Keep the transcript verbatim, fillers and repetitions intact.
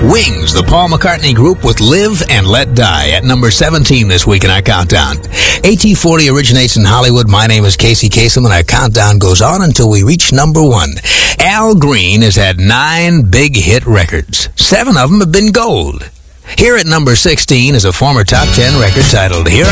Wings, the Paul McCartney group with Live and Let Die at number seventeen this week in our countdown. A T forty originates in Hollywood. My name is Casey Kasem, and our countdown goes on until we reach number one. Al Green has had nine big hit records. Seven of them have been gold. Here at number sixteen is a former top ten record titled Here